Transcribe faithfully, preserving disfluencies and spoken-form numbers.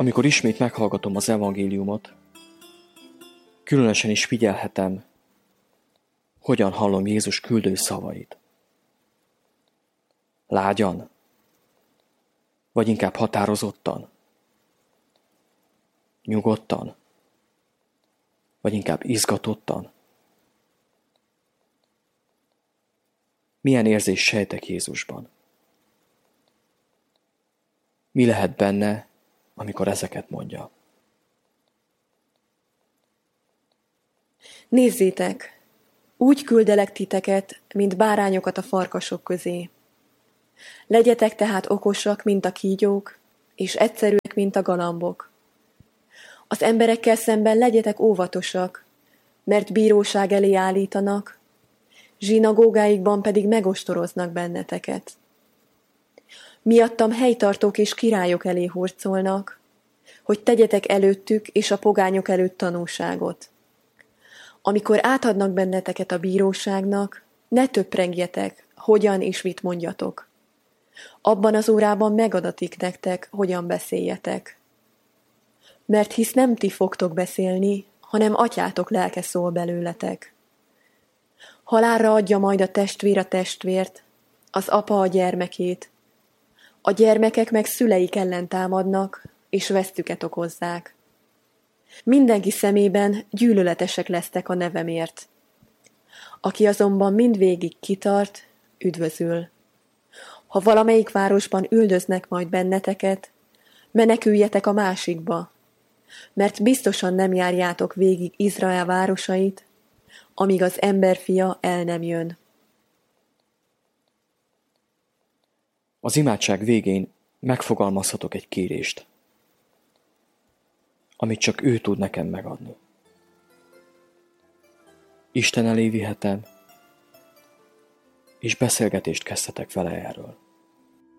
Amikor ismét meghallgatom az evangéliumot, különösen is figyelhetem, hogyan hallom Jézus küldő szavait. Lágyan, vagy inkább határozottan, nyugodtan, vagy inkább izgatottan. Milyen érzést sejtek Jézusban? Mi lehet benne, amikor ezeket mondja? Nézzétek, úgy küldelek titeket, mint bárányokat a farkasok közé. Legyetek tehát okosak, mint a kígyók, és egyszerűek, mint a galambok. Az emberekkel szemben legyetek óvatosak, mert bíróság elé állítanak, zsinagógáikban pedig megostoroznak benneteket. Miattam helytartók és királyok elé hurcolnak, hogy tegyetek előttük és a pogányok előtt tanúságot. Amikor átadnak benneteket a bíróságnak, ne töprengjetek, hogyan és mit mondjatok. Abban az órában megadatik nektek, hogyan beszéljetek. Mert hisz nem ti fogtok beszélni, hanem atyátok lelke szól belőletek. Halálra adja majd a testvér a testvért, az apa a gyermekét. A gyermekek meg szüleik ellen támadnak, és vesztüket okozzák. Mindenki szemében gyűlöletesek lesztek a nevemért. Aki azonban mindvégig kitart, üdvözül. Ha valamelyik városban üldöznek majd benneteket, meneküljetek a másikba, mert biztosan nem járjátok végig Izrael városait, amíg az emberfia el nem jön. Az imádság végén megfogalmazhatok egy kérést, amit csak ő tud nekem megadni. Isten elé vihetem, és beszélgetést kezdhetek vele erről.